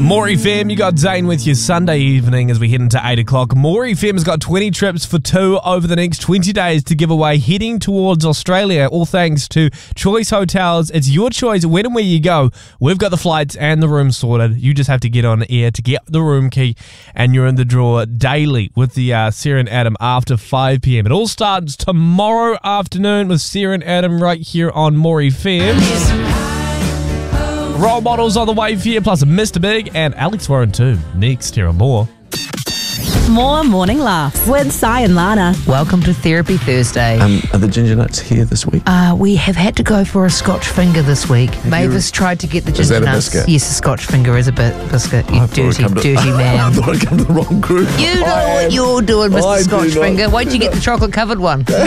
More FM, you got Zane with you Sunday evening as we head into 8 o'clock. More FM has got 20 trips for two over the next 20 days to give away, heading towards Australia, all thanks to Choice Hotels. It's your choice when and where you go. We've got the flights and the room sorted. You just have to get on air to get the room key, and you're in the draw daily with the Sarah and Adam after 5 p.m. It all starts tomorrow afternoon with Sarah and Adam right here on More FM. Role models on the way for you, plus Mr. Big and Alex Warren too. Next, here on More. More Morning Laughs with Si and Lana. Welcome to Therapy Thursday. Are the ginger nuts here this week? We have had to go for a Scotch finger this week. Mavis tried to get the ginger Is that a nuts. biscuit? Yes, a Scotch finger is a biscuit. You dirty man. I thought I'd come to the wrong group. You know what you're doing, Mr. I do Scotch not. finger. Why don't you get the chocolate covered one?